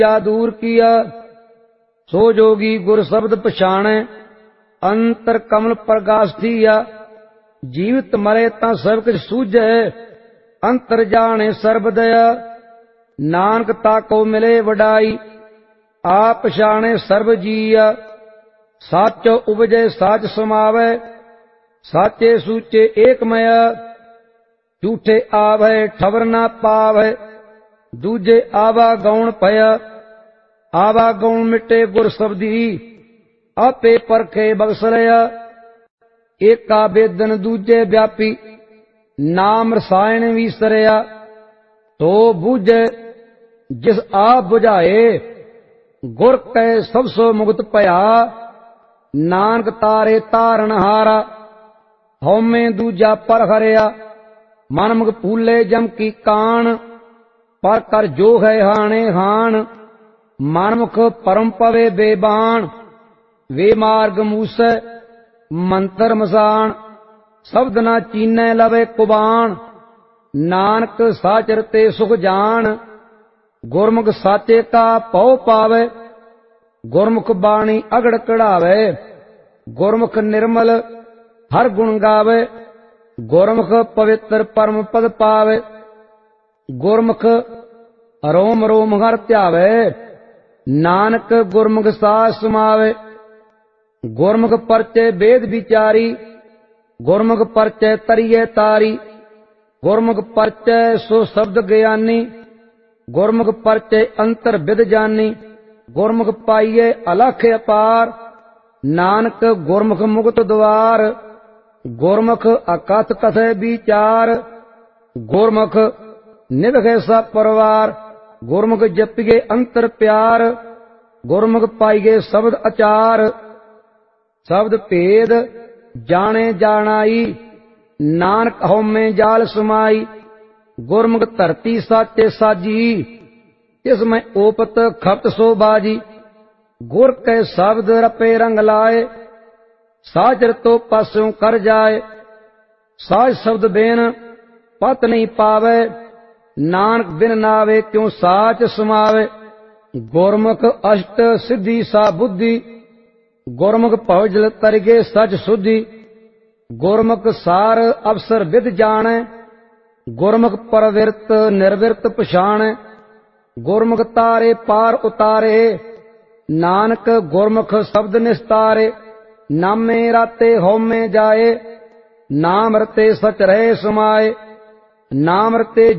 क्या दूर किया। सो जोगी गुर शब्द पछाणै, अंतर कमल प्रकाश थिया। जीवित मरे ता सब कुछ सूझै, अंतर जाने सर्ब दया। नानक ताको मिले वडाई, आप पछाणे सर्ब जीया। साचो उपजै साच समावै, साचे सूचे एकमय। झूठे आवै ठवर ना पावै, दूजे आवा गौण भय। आवा गौण मिटे गुर शब्दी, आपे परखे बख्श लिया। एका बेदन दूजे व्यापी, नाम रसायन विसरिया। तो बूझे जिस आप बुझाए, गुर कै सब सो मुक्त भया। नानक तारे तारण हारा, हौमे दूजा पर हरिया। मन मुख फूले जम की कान, पर कर जो है हाणे हान। मनमुख परम पवे बेबान, वे मार्ग मूसै मंत्र मसान। शब्द ना चीनै लवे कुबान, नानक साचर ते सुख जान। गुरमुख साचे का पौ पावे, गुरमुख बाणी अगड़ कढ़ावे। गुरमुख निर्मल हर गुण गावे, गुरमुख पवित्र परम पद पावे। गुरमुख रोम रोम हर ध्यावे, नानक गुरमुख सास समावे। गुरमुख परचे वेद विचारी, गुरमुख परचे तरिये तारी। गुरमुख परचे सो शब्द ज्ञानी, गुरमुख परचे अंतर विद जानी। गुरमुख पाइये अलख अपार, नानक गुरमुख मुक्त द्वार। गुरमुख अकथ कथे विचार, गुरमुख निभगे सब परिवार। गुरमुख जपिगे अंतर प्यार, गुरमुख पाइगे शब्द अचार। शब्द भेद जाने जानाई, नानक हौमे जाल समाई। गुरमुख धरती साचे साजी, इसमें ओपत खपत सो बाजी। गुर के शब्द रपे रंग लाए, साजर तो पास्यों कर जाए। साज शब्द बिन पत नहीं पावे, नानक बिन नावे क्यों साच समावे। गुरमुख अष्ट सिद्धि सा बुद्धि, गुरमुख भवजल तरगे सच शुद्धि। गुरमुख सार अवसर विद जाने, गुरमुख परविरत निर्विरत पछाणे। गुरमुख तारे पार उतारे, नानक गुरमुख शब्द निस्तारे। नामे राते हौमे जाए, नाम रते सच रहे समाए। नाम रते